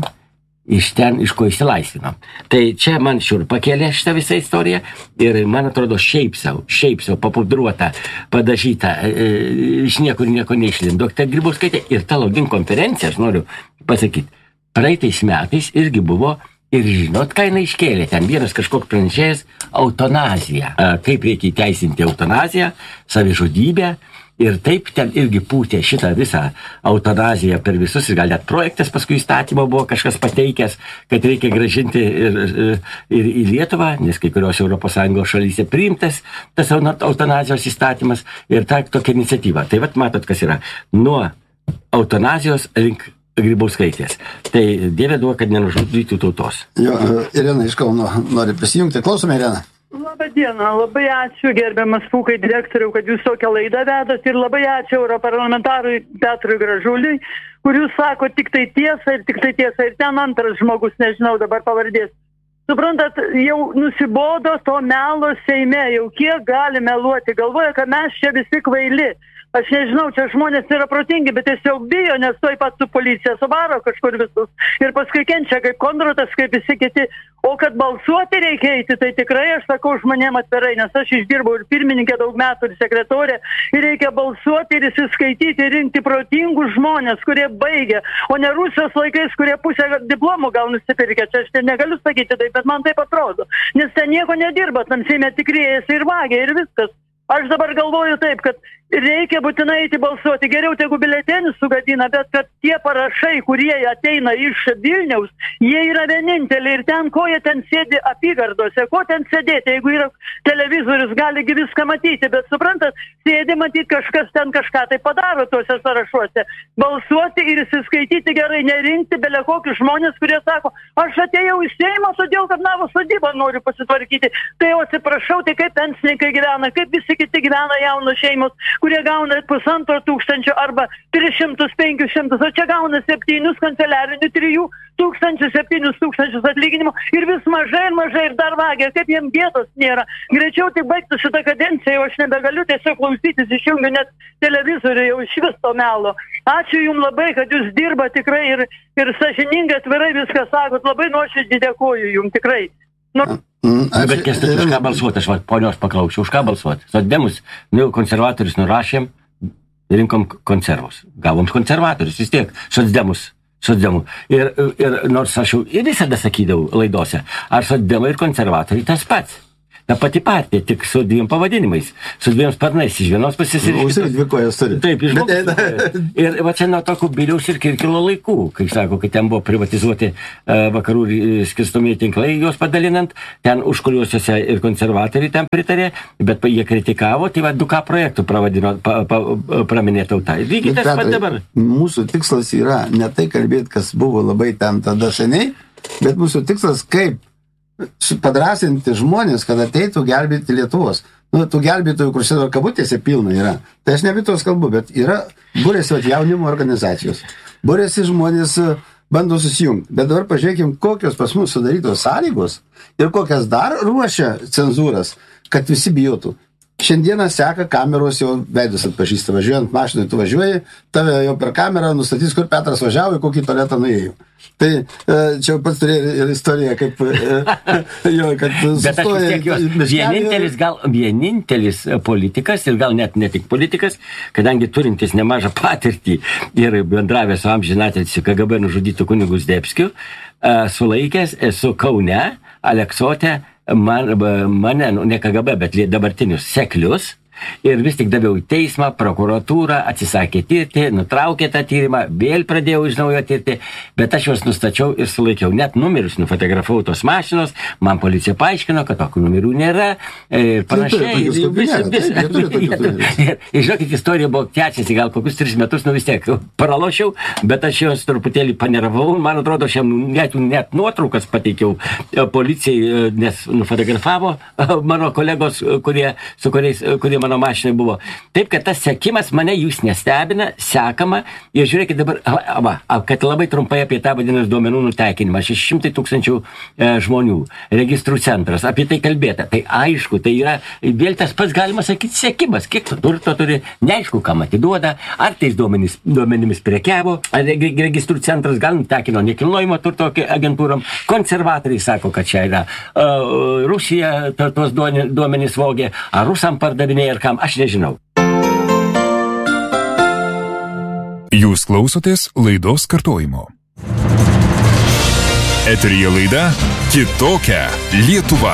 iš ten, iš ko įsilaisvinom. Tai čia man šiurpa kėlė šitą visą istoriją ir man atrodo šiaip savo, šiaip savo papudruota, padažyta, e, iš niekur nieko neišlindo. Tai Grybauskaitė ir ta login konferencija, aš noriu pasakyti, praeitais metais irgi buvo, ir žinot, ką jinai iškėlė, ten vienas kažkoks pranešėjas, eutanazija. E, kaip reikia įteisinti eutanaziją, savižudybę. Ir taip ten irgi pūtė šitą visą eutanaziją per visus, ir gal net projektas paskui įstatymo buvo kažkas pateikęs, kad reikia gražinti ir, ir, ir į Lietuvą, nes kai kurios Europos Sąjungos šalyse priimtas tas eutanazijos įstatymas ir ta tokia iniciatyva. Tai vat matot, kas yra nuo eutanazijos link Grybauskaitės. Tai Dieve duok, kad nenužudytų tautos. Jo, Irena iš Kauno nori prisijungti. Klausome, Irena. Labą dieną, labai ačiū gerbiamas Pūkai direktoriau, kad jūs tokią laidą vedat, ir labai ačiū europarlamentarui Petrui Gražuliui, kur jūs sako tik tai tiesą ir tik tai tiesą, ir ten antras žmogus, nežinau dabar pavardės. Suprantat, jau nusibodo to melo Seime, jau kiek gali meluoti, galvoja, kad mes čia visi kvaili. Aš nežinau, čia žmonės yra protingi, bet tiesiog bijo, nes toj pat su policija suvaro kažkur visus. Ir paskui kenčia kaip Kondratas, kaip visi kiti. O kad balsuoti reikia eiti, tai tikrai aš sakau žmonėm atvirai, nes aš išdirbau ir pirmininkė daug metų, ir sekretorė. Ir reikia balsuoti ir įsiskaityti, ir rinkti protingus žmonės, kurie baigia. O ne Rusijos laikais, kurie pusę diplomų gal nusipirkė. Čia aš negaliu sakyti taip, bet man taip atrodo. Nes ten nieko nedirba, tam Seime tikrėjasi ir vagia ir viskas. Aš dabar galvoju taip, kad reikia būtinai eiti balsuoti. Geriau tegu biuletenį sugadina, bet kad tie parašai, kurie ateina iš Vilniaus, jie yra vieninteliai. Ir ten, ko jie ten sėdi apygardose, ko ten sėdėti, jeigu yra televizorius, galigi viską matyti. Bet suprantat, sėdi matyti kažkas ten kažką tai padaro tuose sąrašuose. Balsuoti ir įsiskaityti gerai, nerinkti bele kokius žmonės, kurie sako, aš atėjau į Seimą, todėl kad navo sodybą noriu pasitvarkyti. Tai jau atsiprašau, tai kaip pensininkai gyvena, kaip visi kiti gyvena jaunos šeimos, kurie gauna pusantro tūkstančio arba tris šimtus, penkis šimtus, o čia gauna septynius kanceliarinių, trijų tūkstančių, septynius tūkstančius atlyginimų ir vis mažai ir mažai ir dar vagia, kaip jiem gėdos nėra. Greičiau tik baigtų šitą kadenciją, jau aš nebegaliu tiesiog klausytis, išjungiu net televizorių jau iš vis to melo. Ačiū jums labai, kad jūs dirba tikrai ir, ir sąžiningai atvirai viską sakot, labai nuoširdžiai dėkoju jums tikrai. Nu, Mm, aš, bet Kęstuti, už ką balsuoti, aš va, ponios paklausiu, už ką balsuoti? Soddemus, nu, konservatorius nurašėm, rinkom konservus. Gavom konservatorius, vis tiek, soddemus socdemų. Ir, ir nors aš jau ir visada sakydavau laidose, ar socdemai ir konservatoriai tas pats. Ta pati partija, tik su dviem pavadinimais, su dviem sparnais, iš vienos pusės ir iš kitos. Dvi kojas turi. Taip, iš žmogus. Ir va čia nuo to Kubiliaus ir Kirkilo laikų, kaip sako, kai ten buvo privatizuoti uh, vakarų skirstomieji tinklai, juos padalinant, ten užkuliuosiuose ir konservatoriai ten pritarė, bet jie kritikavo, tai va du ką projektų pravadino, pa, pa, praminė tauta. Lygiai tas pat dabar. Mūsų tikslas yra ne tai kalbėti, kas buvo labai ten tada seniai, bet mūsų tikslas kaip padrasinti žmonės, kad ateitų gelbėti Lietuvos. Nu, tų gelbėtojų, kur šiandien kabutėse pilna yra. Tai aš ne apie tos kalbu, bet yra būrėsi jaunimo organizacijos. Būrėsi žmonės bando susijungti. Bet dabar pažiūrėkim, kokios pas mus sudarytos sąlygos ir kokias dar ruošia cenzūras, kad visi bijotų. Šiandieną seka kameros, jau veidus atpažįsta. Važiuojant mašinai, tu važiuoji, tave jau per kamerą nustatys, kur Petras važiavo, į kokį tualetą nuėjo. Tai čia pats turėjo ir istoriją, kaip jo, kad sustoja. Bet aš vis tiek jos, vienintelis, gal vienintelis politikas ir gal net ne tik politikas, kadangi turintis nemažą patirtį ir bendravęs su amžinatilsiu K G B nužudytų kunigu Zdebskiu, sulaikęs esu Kaune, Aleksote, Man, mane, nu, ne K G B, bet dabartinius seklius ir vis tik daviau į teismą, prokuratūrą, atsisakė tirti, nutraukė tą tyrimą, vėl pradėjau iš naujo tirti, bet aš juos nustačiau ir sulaikiau. Net numerius nufotografavau tos mašinos, man policija paaiškino, kad tokių numerių nėra ir panašiai. Ir žinokit, istorija buvo tęsiasi gal kokius tris metus, nu vis tiek pralošiau, bet aš juos truputėlį paneravau, man atrodo, aš net, net nuotraukas pateikiau policijai, nes nufotografavo mano kolegos, kurie, su kuriais, kurie mano mašinai buvo. Taip, kad tas sekimas mane jūs nestebina, sekama ir žiūrėkit dabar, va, kad labai trumpai apie tą vadinasi duomenų nutekinimą. šeši šimtai tūkstančių e, žmonių, registrų centras, apie tai kalbėta. Tai aišku, tai yra vėl tas pats galima sakyti sekimas, kiek tu turto turi, neaišku, kam atiduoda, ar tais duomenys, duomenimis prekiavo, ar registrų centras gal nutekino nekilnojimo turto agentūrom. Konservatoriai sako, kad čia yra uh, Rusija tos duomenys vogė, ar rusam pardavinėja, kam, aš nežinau. Jūs klausotės laidos kartojimo. Eteryje laida Kitokia Lietuva.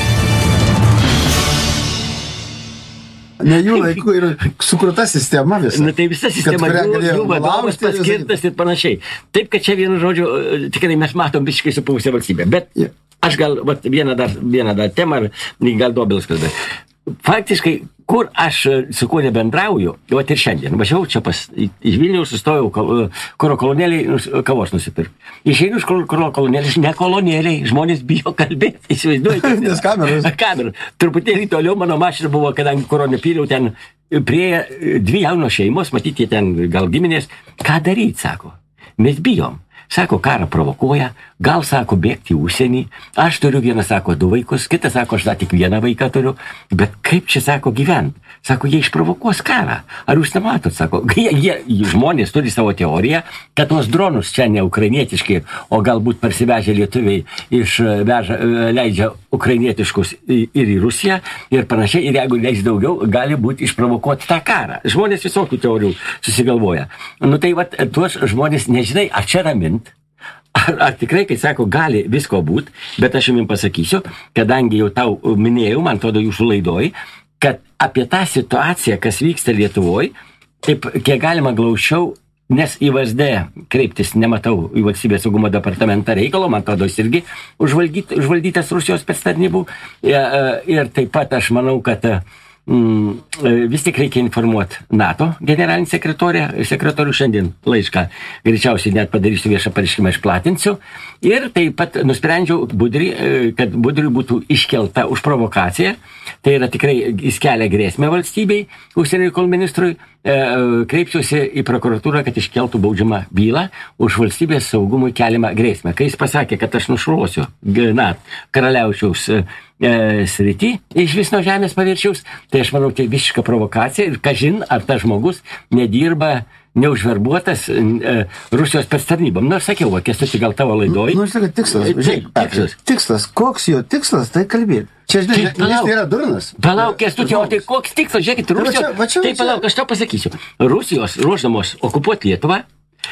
Ne jų laikų ir sukurta sistema visa. Na tai visa sistema, jų, jų vadovas paskirtas ir panašiai. Taip, kad čia vienu žodžiu, tikrai mes matom visiškai supuvusę valstybę. Bet yeah. Aš gal vat, vieną, dar, vieną dar temą, gal Dobilas kalbė. Faktiškai, kur aš su kuo nebendrauju, vat ir šiandien, važiavau čia pas, iš Vilniaus sustojau kuro kolonėliai kavos nusipirkti. Išeinu iš kuro kolonėliai, ne kolonėliai, žmonės bijo kalbėti, įsivaizduoju. Nes kameros. Kameros. Truputėlį toliau mano mašina buvo, kadangi kuro nepyliau, ten prie dvi jaunos šeimos, matyti ten gal giminės, ką daryti, sako. Mes bijom. Sako, karą provokuoja, gal, sako, bėgti į užsienį, aš turiu vieną, sako, du vaikus, kitas, sako, aš dar tik vieną vaiką turiu, bet kaip čia, sako, gyventi? Sako, jie išprovokuos karą. Ar jūs nematot, sako, jie, jie, žmonės turi savo teoriją, kad tos dronus čia ne ukrainietiški, o galbūt parsivežę lietuviai išveža, leidžia ukrainietiškus ir į Rusiją ir panašiai, ir jeigu leis daugiau, gali būti išprovokuoti tą karą. Žmonės visokių teorijų susigalvoja. Nu tai, vat, tuos žmonės nežinai, ar čia ramint, ar, ar tikrai, kai sako, gali visko būti, bet aš jums pasakysiu, kadangi jau tau minėjau, man atrodo jūsų laidoj, kad apie tą situaciją, kas vyksta Lietuvoj, taip kiek galima glaušiau, nes į V S D kreiptis nematau į valstybės saugumo departamentą reikalo, man atrodo, jis irgi užvaldyt, užvaldytas Rusijos spectarnybų. Ir taip pat aš manau, kad mm, vis tik reikia informuoti NATO generalinį sekretorį, sekretorių šiandien laišką, greičiausiai net padarysiu viešą pareiškimą, išplatinsiu. Ir taip pat nusprendžiau Budrį, kad Budriui būtų iškelta už provokaciją. Tai yra tikrai jis kelia grėsmę valstybei, užsienio reikalų ministrui. E, kreipsiuosi į prokuratūrą, kad iškeltų baudžiamą bylą už valstybės saugumui keliamą grėsmę. Kai jis pasakė, kad aš nušluosiu na, karaliaučiaus e, sritį iš vis nuo žemės paviršiaus, tai aš manau, tai visiška provokacija ir kažin, ar tas žmogus nedirba neužverbuotas e, Rusijos spectarnybom. Nors sakiau, va, Kęstuti, gal tavo laidoj. Nu, aš sakai, tikslas. Žiūrėk, tikslas. Tikslas. Koks jo tikslas, tai kalbėti. Čia, žinai, tai, palauk, jis yra durnas. Palauk, Kęstuti, o tai koks tikslas? Žiūrėkit, Rusijos. Tai, va čia, va čia, tai palauk, aš tau pasakysiu. Rusijos ruoždamos okupuoti Lietuvą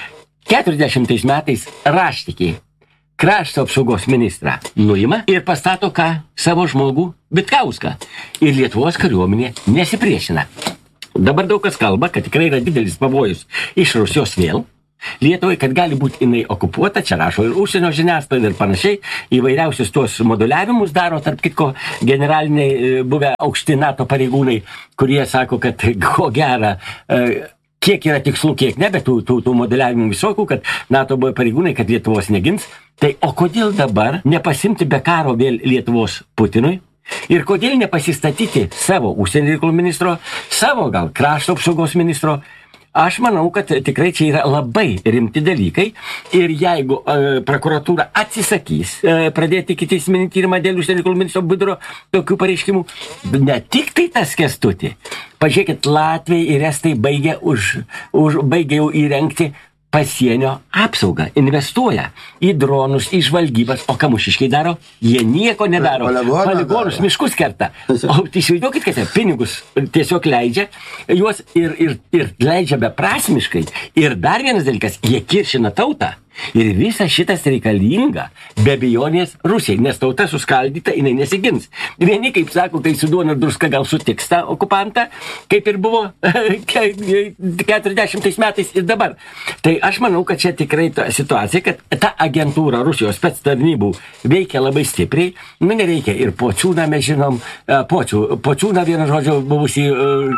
keturiasdešimtais metais raštikiai krašto apsaugos ministrą nuima ir pastato ką savo žmogų Vitkauską. Ir Lietuvos kariuomenė nesipriešina. Dabar daug kas kalba, kad tikrai yra didelis pavojus iš Rusijos vėl. Lietuvai, kad gali būti jinai okupuota, čia rašo ir užsienio žiniasklaida ir panašiai, įvairiausius tuos moduliavimus daro, tarp kitko, generaliniai buvę aukšti NATO pareigūnai, kurie sako, kad ko gera, kiek yra tikslų, kiek ne, bet tų, tų, tų moduliavimų visokių, kad NATO buvo pareigūnai, kad Lietuvos negins. Tai o kodėl dabar nepasimti be karo vėl Lietuvos Putinui? Ir kodėl nepasistatyti savo užsienio reikalų ministro, savo gal krašto apsaugos ministro? Aš manau, kad tikrai čia yra labai rimti dalykai ir jeigu e, prokuratūra atsisakys e, pradėti ikiteisminį tyrimą dėl užsienio reikalų ministro Budrio tokių pareiškimų, ne tik tai tas Kęstutį. Pažiūrėkit, Latviai ir Estai baigė, už, už, baigė jau įrengti pasienio apsaugą, investuoja į dronus, į žvalgybas, o ką mūšiškiai daro? Jie nieko nedaro. Poligonus, miškus kerta. O įsivaizduokit, kad jie pinigus tiesiog leidžia, juos ir, ir, ir leidžia beprasmiškai. Ir dar vienas dalykas, jie kiršina tautą. Ir visa šitas reikalinga be abejonės Rusijai, nes tauta suskaldyta, jinai nesigins. Vieni, kaip sako, kai su duona ir druska gal sutiks tą okupantą, kaip ir buvo keturiasdešimtais metais ir dabar. Tai aš manau, kad čia tikrai ta situacija, kad ta agentūra Rusijos spec tarnybų veikia labai stipriai. Nu, nereikia ir Pociūną mes žinom, Pocių, Pociūną vieną žodžio buvusį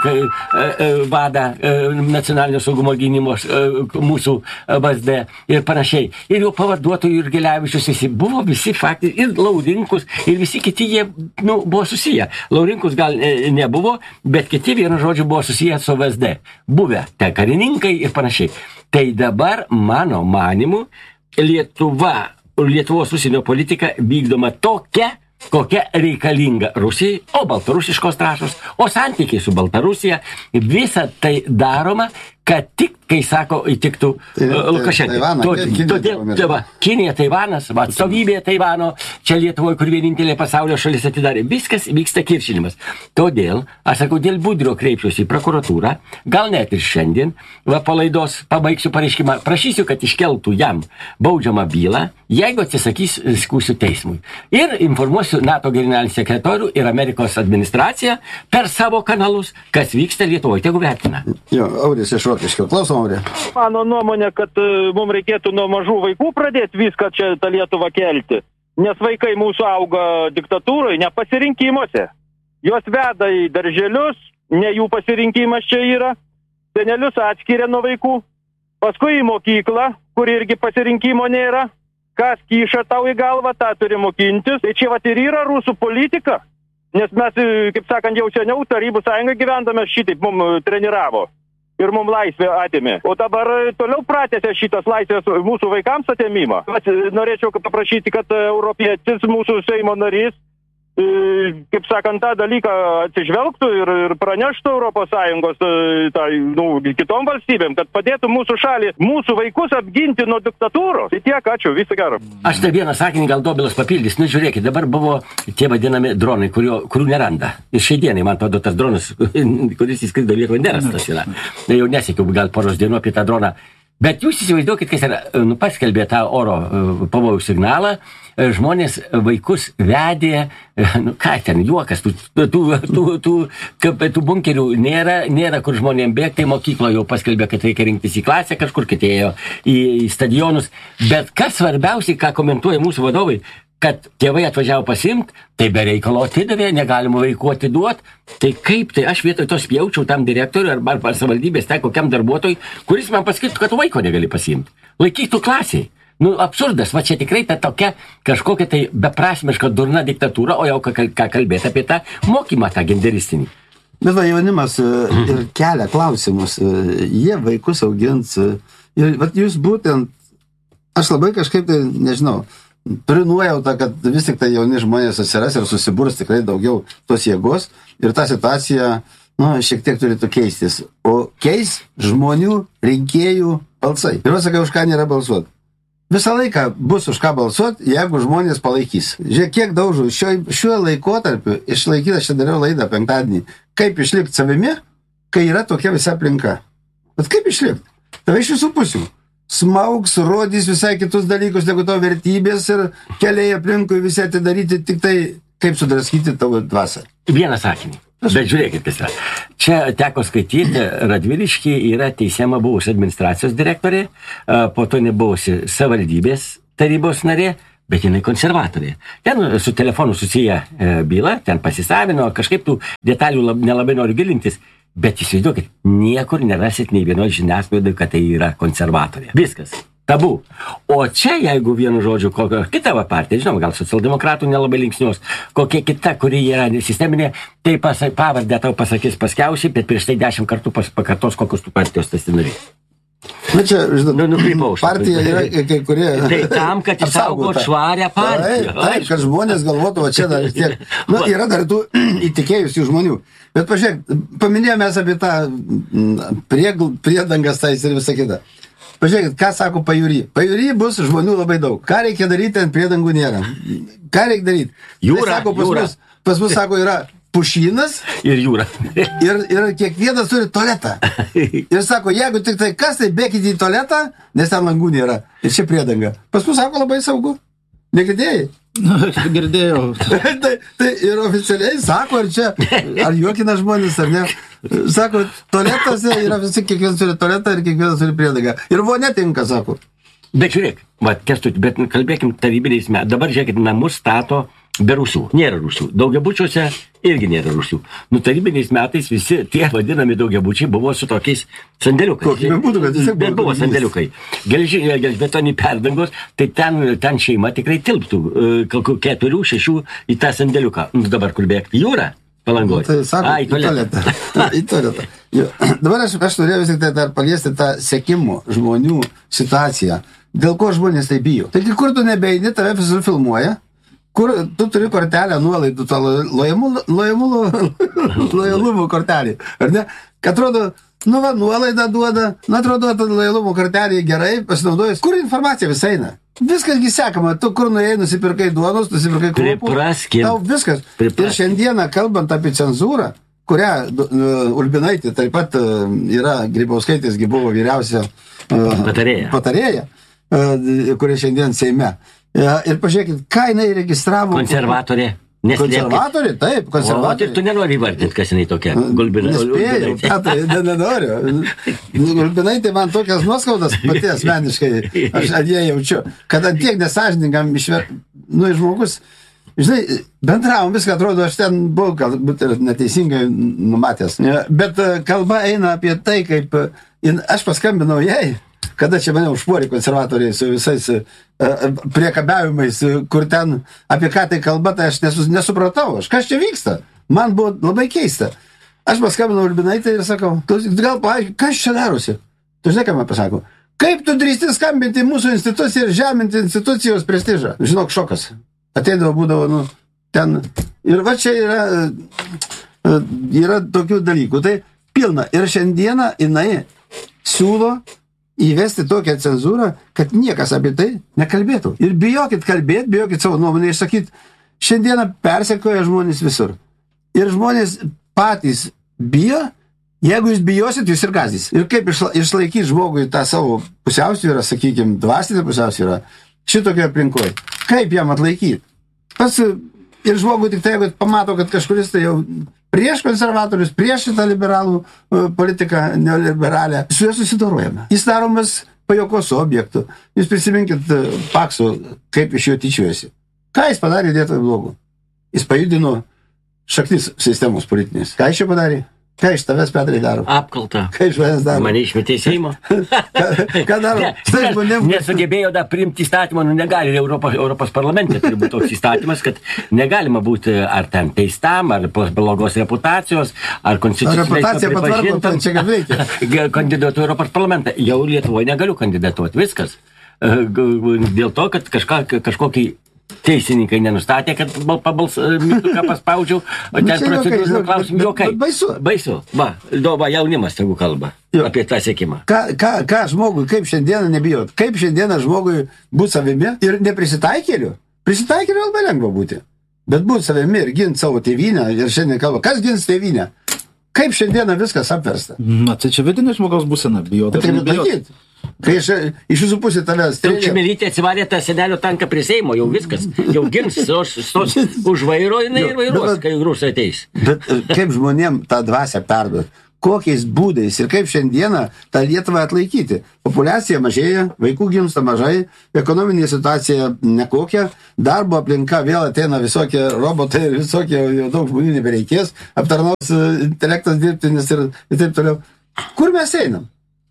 vadą nacionalinio saugumo gynimos mūsų V S D ir panašiai. Ir jo pavaduotojų ir Gelevičius visi buvo visi faktai, ir Laurinkus, ir visi kiti jie nu, buvo susiję. Laurinkus gal e, nebuvo, bet kiti vienu žodžiu buvo susiję su V S D. Buvę te karininkai ir panašiai. Tai dabar, mano manimu, Lietuva, Lietuvos užsienio politika vykdoma tokia, kokia reikalinga Rusijai, o baltarusiškos trąšos, o santykiai su Baltarusija, visa tai daroma, kad tik, kai sako, įtiktų tai, Lukašenkai. Todėl tai Kinija, Taivanas, atstovybė Taivano, čia Lietuvoje, kur vienintelė pasaulio šalis atidarė, viskas vyksta kiršinimas. Todėl, aš sakau, dėl Budrio kreipsiuosi į prokuratūrą, gal net ir šiandien, va palaidos pabaigsiu pareiškimą, prašysiu, kad iškeltų jam baudžiamą bylą, jeigu atsisakys, skųsiu teismui. Ir informuosiu NATO generalinį sekretorių ir Amerikos administraciją per savo kanalus, kas vyksta Lietuvoje, tegu vertina. Jo, Audis iš Rokiškio. Klausom, Audė. Mano nuomonė, kad uh, mums reikėtų nuo mažų vaikų pradėti viską čia tą Lietuvą kelti, nes vaikai mūsų auga diktatūroje, ne pasirinkimuose. Jos veda į darželius, ne jų pasirinkimas čia yra, senelius atskiria nuo vaikų, paskui į mokyklą, kur irgi pasirinkimo nėra, kas kyša tau į galvą, tą turi mokintis. Tai čia vat ir yra rusų politika, nes mes, kaip sakant, jau seniau Tarybų Sąjungą gyvendame šitaip mums treniravo. Ir mums laisvė atėmė. O dabar toliau pratęsia šitas laisvės mūsų vaikams atėmimą. Norėčiau paprašyti, kad europietis mūsų Seimo narys, kaip sakant, tą dalyką atsižvelgtų ir, ir praneštų Europos Sąjungos tai, nu, kitom valstybėm, kad padėtų mūsų šalį, mūsų vaikus apginti nuo diktatūros. Tai tiek, ačiū, visą gerą. Aš tai vieną sakinį gal Dobilas papildys. Nu, žiūrėkit, dabar buvo tie vadinami dronai, kurio, kurių neranda. Ir šiai dienai, man atrodo, tas dronas, kuris įskrido Lietuvą, nerastas yra. Jau nesiekiau gal poros dienų apie tą droną. Bet jūs įsivaizduokit, kas yra, nu, paskelbė tą oro pavojų signalą, žmonės vaikus vedė, nu ką ten, juokas, tų, tų, tų, tų, tų bunkerių nėra, nėra kur žmonėm bėgti, mokyklo jau paskelbė, kad reikia rinktis į klasę, kažkur kitėjo į, į stadionus. Bet kas svarbiausiai, ką komentuoja mūsų vadovai, kad tėvai atvažiavo pasiimti, tai be reikalo atidavė, negalima vaikų atiduoti. Tai kaip tai aš vietoj to spjaučiau tam direktoriui arba ar savivaldybės tai kokiam darbuotojui, kuris man pasakytų, kad vaiko negali pasiimti. Laikytų klasiai. Nu, absurdas, va čia tikrai ta tokia kažkokia tai beprasmiška durna diktatūra, o jau ką, ką kalbėti apie tą mokymą, tą genderistinį. Bet va, jaunimas ir kelia klausimus, jie vaikus augins. Ir vat jūs būtent, aš labai kažkaip tai, nežinau, turiu nuojautą, kad vis tik tai jauni žmonės atsiras ir susiburs tikrai daugiau tos jėgos ir ta situacija, nu, šiek tiek turėtų keistis. O keis žmonių, rinkėjų balsai. Ir vas sakai, už ką nėra balsuoti. Visą laiką bus už ką balsuoti, jeigu žmonės palaikys. Žiūrėk, kiek daužų šiuo, šiuo laikotarpiu išlaikyti, aš čia dariau laidą penktadienį, kaip išlikti savimi, kai yra tokia visa aplinka. Bet kaip išlikti? Tave iš visų pusių. smaugs, rodys visai kitus dalykus, negu to vertybės ir keliai aplinkui visi atidaryti, tik tai kaip sudraskyti tavo dvasą. Vieną sakinį. Bet žiūrėkit, kas yra. Čia teko skaityti, Radvilišky yra teisiama buvusi administracijos direktorė, po to nebuvusi savivaldybės tarybos narė, bet jinai konservatorė. Ten su telefonu susiję byla, ten pasisavino, kažkaip tų detalių lab, nelabai noriu gilintis, bet įsivaizduokit, niekur nerasit nei vienos žiniasklaidai, kad tai yra konservatorė. Viskas. Tabu. O čia, jeigu vienu žodžiu, kokia kita va partija, žinoma, gal socialdemokratų nelabai linksnios, kokia kita, kuri yra sisteminė, tai pasak, pavardę tau pasakys paskiausiai, bet prieš tai dešimt kartų pas, pakartos, kokios tu partijos tas norės. Na čia, žinau, nu, nukrypau, partija yra kai kurie... Tai tam, kad išsaugot švarę partiją. Taip, taip, kad žmonės galvotų, o čia dar tiek... Nu, yra dar tų įtikėjusių žmonių. Bet pažiūrėk, paminėjome mes apie tą priegl, priedangas tais ir visą kitą. Pažiūrėkit, ką sako pajūry. Pajūry bus žmonių labai daug. Ką reikia daryti, ant priedangų nėra. Ką reikia daryti? Jūra, tai sako, pas jūra. Mus, pas mus, sako, yra pušynas ir jūra. ir, ir kiekvienas turi tualetą. Ir sako, jeigu tik tai kas, tai bėkite į tualetą, nes ten langų nėra. Ir čia priedanga. Pas mus, sako, labai saugu. Negirdėjai? Girdėjau. tai, tai ir oficialiai sako, ar čia, ar juokina žmonės, ar ne. Sako, tualetuose yra visi, kiekvienas turi tualetą ir kiekvienas turi priedangą. Ir vo netinka, sako. Bet žiūrėk, va, Kęstuti, bet kalbėkim tarybiniais metais. Dabar žiūrėkit, namus stato be rūsių. Nėra rūsių. Daugiabučiuose irgi nėra rūsių. Nu, tarybiniais metais visi tie vadinami daugiabučiai buvo su tokiais sandėliukai. Kokį būtų, kad vis tiek Bet buvo sandėliukai. Gelžbetoniai perdangos, tai ten, ten šeima tikrai tilptų kokių keturių, šešių į tą sandėliuką. Nu, dabar kur bėgti? Jūra? Palangoj. Tai sako, A, į tualetą. į tualetą. Dabar aš, aš norėjau vis tik tai dar paliesti tą sekimo žmonių situaciją. Dėl ko žmonės tai bijo? Tai kur tu nebeini, tave visur filmuoja, kur tu turi kortelę nuolaidų, tą lojalumo kortelį. Ar ne? Kad atrodo, nu va, nuolaidą duoda, nu atrodo, tą lojalumo kortelį gerai pasinaudojus. Kur informacija visai eina? Viskasgi sekama, tu kur nuėjai, nusipirkai duonos, nusipirkai krūpų. Pripraskim. Tau viskas. Pripraskim. Ir šiandieną, kalbant apie cenzūrą, kurią uh, Ulbinaitė taip pat uh, yra, Grybauskaitės gi buvo vyriausia uh, patarėja, patarėja uh, kurie šiandien Seime. Uh, ir pažiūrėkit, ką jinai registravo. Konservatorė. Konservatorė, taip, konservatorė. O, tu nenori įvardinti, kas jinai tokia. Nespėjau, ką tai nenoriu. Gulbinaitė man tokias nuoskaudas pati asmeniškai, aš ar jie jaučiu, kad ant tiek nesažininkam išver... Nu, žmogus, žinai, bendravom viską, atrodo, aš ten buvau, galbūt ir neteisingai numatęs. Bet kalba eina apie tai, kaip... Aš paskambinau jai, kada čia mane užpuolė konservatoriai su visais priekabiavimais, kur ten apie ką tai kalba, tai aš nesu, nesupratau. Aš, kas čia vyksta? Man buvo labai keista. Aš paskambinau Ulbinaitę ir sakau, gal paaiškiai, kas čia darosi? Tu žinai, ką man pasako? Kaip tu drįsti skambinti mūsų instituciją ir žeminti institucijos prestižą? Žinok, šokas. Ateidavo, būdavo, nu, ten. Ir va čia yra, yra tokių dalykų. Tai pilna. Ir šiandieną jinai siūlo įvesti tokią cenzūrą, kad niekas apie tai nekalbėtų. Ir bijokit kalbėti, bijokit savo nuomonę išsakyti. Šiandieną persekoja žmonės visur. Ir žmonės patys bijo, jeigu jūs bijosit, jūs ir gazdys. Ir kaip išlaikyti žmogui tą savo pusiausvyrą, sakykime, dvasinę pusiausvyrą, šitokio aplinkoje. Kaip jam atlaikyti? Pas ir žmogui tik tai, jeigu pamato, kad kažkuris tai jau prieš konservatorius, prieš šitą liberalų politiką neoliberalią, su juo susidorojame. Jis daromas pajokos objektų. Jūs prisiminkit Pakso, kaip iš jo tyčiuojasi. Ką jis padarė Lietuvai blogų? Jis pajudino šaknis sistemos politinės. Ką jis čia padarė? Ką iš tavęs, Petrai, daro? Apkalta. Ką iš manęs daro? Mane išmetė į Seimą. ką, ką daro? Ne, Štai žmonėm... Nesugebėjo dar priimti įstatymą, nu negali Europos, Europos parlamente turi būti toks įstatymas, kad negalima būti ar ten teistam, ar po blogos reputacijos, ar konstitucinės reputacija patvarkom, čia kaip reikia. Kandidatuoti Europos parlamentą. Jau Lietuvoje negaliu kandidatuoti. Viskas. Dėl to, kad kažką, kažkokį teisininkai nenustatė, kad pabals mygtuką paspaudžiau, o ten procedūros klausim jokai. Baisu. Baisu. Va, do, va, jaunimas tegu kalba jo. Apie tą sėkimą. Ką, ką, ką žmogui, kaip šiandieną nebijot? Kaip šiandieną žmogui būti savimi ir neprisitaikėliu? Prisitaikėliu labai lengva būti. Bet būti savimi ir ginti savo tėvynę, ir šiandien kalba, kas gins tėvynę? Kaip šiandieną viskas apversta? Na, tai čia vidinė žmogaus būsena, bijot. Tai nebijot. Kai iš, iš jūsų pusė tave strėlė. Čmilytė atsivarė tą senelio tanką prie Seimo, jau viskas, jau gins, stos už vairo, jinai ir vairuos, kai rusai ateis. Bet kaip žmonėm tą dvasę perduot? Kokiais būdais ir kaip šiandieną tą Lietuvą atlaikyti? Populiacija mažėja, vaikų gimsta mažai, ekonominė situacija nekokia, darbo aplinka vėl ateina visokie robotai ir visokie, jau daug žmonių nebereikės, aptarnaus intelektas dirbtinis ir, ir taip toliau. Kur mes einam?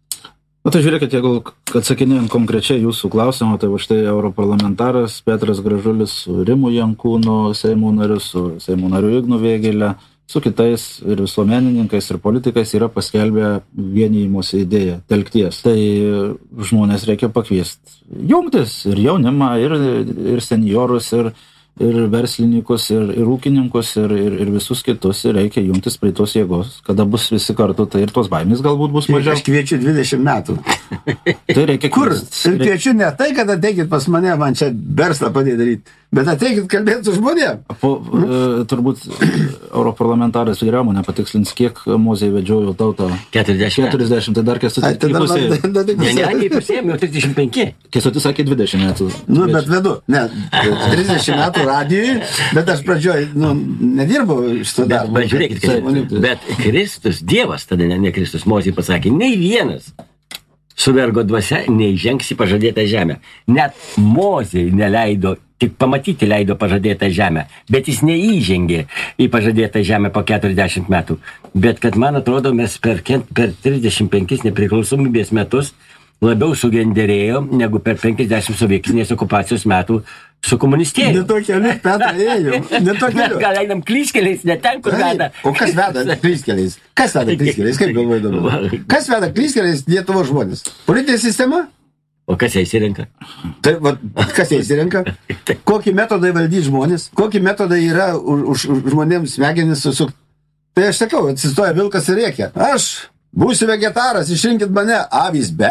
Na tai žiūrėkit, jeigu atsakinėjant konkrečiai jūsų klausimą, tai va štai europarlamentaras Petras Gražulis su Rimu Jankūnu, Seimo nariu, su Seimo nariu Ignu Vėgėle, su kitais ir visuomenininkais ir politikais yra paskelbę vienijimosi idėją, telkties. Tai žmonės reikia pakviesti jungtis ir jaunimą, ir, ir seniorus, ir, ir verslininkus, ir, ir ūkininkus, ir, ir, ir visus kitus, ir reikia jungtis prie tos jėgos. Kada bus visi kartu, tai ir tos baimės galbūt bus mažiau. Aš kviečiu dvidešimt metų. Tai reikia Kur? Ir kviečiu ne tai, kad ateikit pas mane, man čia verslą padėti daryti, bet ateikit kalbėti su žmonėm. Po, e, turbūt europarlamentaras Vyramo nepatikslins, kiek Mozė vedžiojo tautą. keturiasdešimt. keturiasdešimt, tai dar Kęstutis pusėje. Ne, ne, ne, pusėje, jau trisdešimt penki. Kęstutis sakė dvidešimt metų. Nu, bet vedu, ne, trisdešimt metų radijui, bet aš pradžioj, nu, nedirbau iš to darbo. Bet žiūrėkit, bet Kristus, Dievas, tada ne, ne Kristus, Mozė pasakė, nei vienas su vergo dvasia neįžengs į pažadėtą žemę. Net Mozė neleido, tik pamatyti leido pažadėtą žemę, bet jis neįžengė į pažadėtą žemę po keturiasdešimt metų. Bet kad, man atrodo, mes per, per trisdešimt penkis nepriklausomybės metus labiau sugenderėjo, negu per penkiasdešimt sovietinės okupacijos metų su komunistėjimu. Ne to keliu, Petra, ėjau. Ne to keliu. Gal einam klystkeliais, ne ten, kur veda. O kas veda klystkeliais? Kas veda klystkeliais? Kaip galvoju dabar? Kas veda klystkeliais Lietuvos žmonės? Politinė sistema? O kas ją įsirenka? Tai, va, kas ją įsirenka? Kokie metodai valdyti žmonės? Kokie metodai yra už, už, už žmonėms smegenis susukti? Tai aš sakau, atsistoja vilkas ir rėkia. Aš būsiu vegetaras, išrinkit mane, avys, be.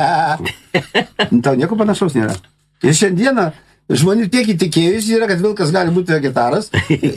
Tau nieko panašaus nėra. Ir šiandieną žmonių tiek įtikėjus yra, kad vilkas gali būti vegetaras.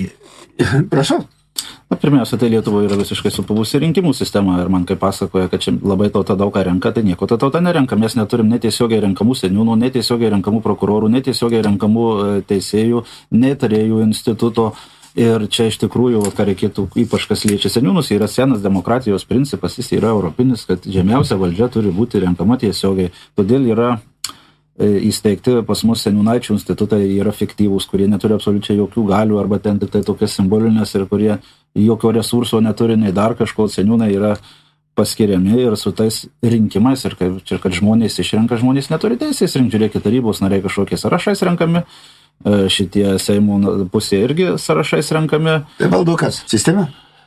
Prašau. Na, pirmiausia, tai Lietuvoje yra visiškai supuvusi rinkimų sistema ir man kaip pasakoja, kad čia labai tauta daug ką renka, tai nieko ta tauta nerenka. Mes neturim netiesiogiai renkamų seniūnų, netiesiogiai renkamų prokurorų, netiesiogiai renkamų teisėjų, netarėjų instituto. Ir čia iš tikrųjų, ką reikėtų, ypač kas liečia seniūnus, yra senas demokratijos principas, jis yra europinis, kad žemiausia valdžia turi būti renkama tiesiogiai. Todėl yra įsteigti pas mus seniūnaičių institutai, yra fiktyvūs, kurie neturi absoliučiai jokių galių, arba ten tai tokias simbolinės ir kurie jokio resurso neturi, nei dar kažko. Seniūnai yra paskiriami ir su tais rinkimais, ir kad, kad žmonės išrenka, žmonės neturi teisės rinkti. Žiūrėkit, tarybos nariai kažkokie sąrašais renkami, šitie Seimo pusė irgi sąrašais renkami. Tai valdo kas? Sistema?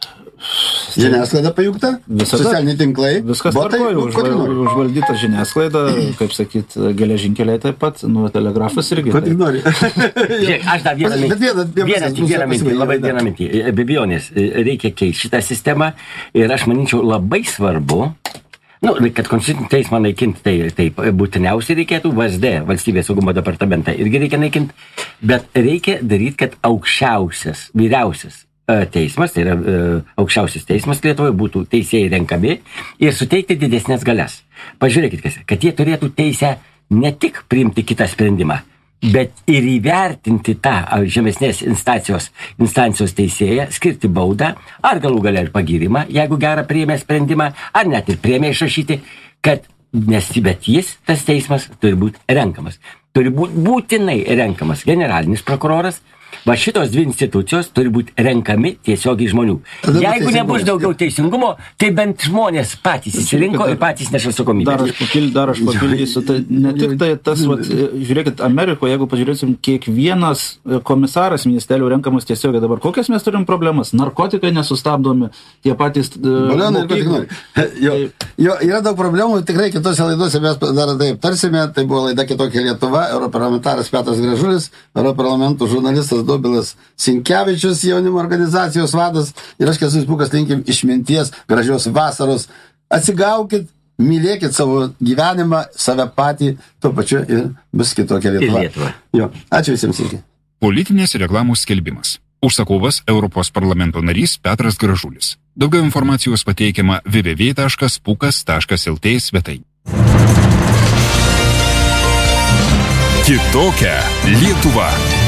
Žiniasklaida pajungta? Visada. Socialiniai tinklai? Viskas tvarkoja, užvaldyta žiniasklaida, kaip sakyt, geležinkeliai taip pat, nu, telegrafas irgi. Ko tik nori. Žiūrėk, aš dar vieną mintį, vieną, vieną mintį, labai vieną mintį. Be abejonės, reikia keisti šitą sistemą ir aš manyčiau labai svarbu, nu, kad konstitucinį teismą naikinti, tai taip, būtiniausiai reikėtų V S D, Valstybės saugumo departamentą, irgi reikia naikinti, bet reikia daryti, kad aukščiausias, vyriausias teismas, tai yra aukščiausias teismas Lietuvoje, būtų teisėjai renkami ir suteikti didesnės galias. Pažiūrėkit, kas, kad jie turėtų teisę ne tik priimti kitą sprendimą, bet ir įvertinti tą žemesnės instancijos, instancijos teisėją, skirti baudą, ar galų galia ir pagyrimą, jeigu gerą priėmė sprendimą, ar net ir priėmė išrašyti, kad nes, bet jis, tas teismas, turi būti renkamas. Turi būti būtinai renkamas generalinis prokuroras. Va šitos dvi institucijos turi būti renkami tiesiogiai žmonių. Jeigu nebus daugiau teisingumo, tai bent žmonės patys įsirinko ir patys neša atsakomybę. Dar aš papildysiu, dar aš papildysiu. Tai ne tik tai tas, vat, žiūrėkit, Amerikoje, jeigu pažiūrėsim, kiekvienas komisaras ministerijų renkamas tiesiogiai dabar. Kokias mes turim problemas? Narkotikai nesustabdomi, tie patys... Balionai, ko tik nori. Jo, jo, yra daug problemų, tikrai kitose laidose mes dar taip tarsime. Tai buvo laida Kitokia Lietuva, europarlamentaras Petras Gražulis, europarlamentų žurnalistas Dobilas Sinkevičius, jaunimo organizacijos vadas, ir aš Kęstutis Pūkas linkim išminties, gražios vasaros. Atsigaukit, mylėkit savo gyvenimą, save patį, tuo pačiu ir bus Kitokia Lietuva. Lietuva. Jo, ačiū visiems iki. Politinės reklamos skelbimas. Užsakovas Europos parlamento narys Petras Gražulis. Daugiau informacijos pateikiama w w w taškas pukas taškas l t svetainėje. Kitokia Lietuva.